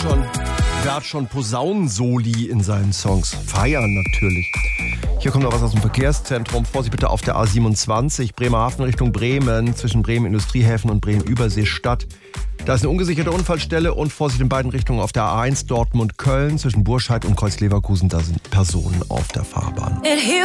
Wer hat schon Posaunensoli in seinen Songs? Feiern natürlich. Hier kommt noch was aus dem Verkehrszentrum. Vorsicht bitte auf der A27, Bremerhaven Richtung Bremen, zwischen Bremen Industriehäfen und Bremen Überseestadt. Da ist eine ungesicherte Unfallstelle und Vorsicht in beiden Richtungen auf der A1 Dortmund-Köln, zwischen Burscheid und Kreuz Leverkusen. Da sind Personen auf der Fahrbahn.